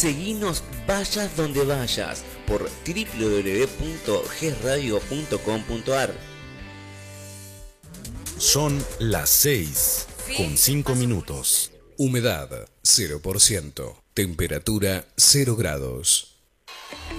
Seguinos vayas donde vayas por www.gesradio.com.ar. Son las 6:05. Humedad 0%. Temperatura 0 grados.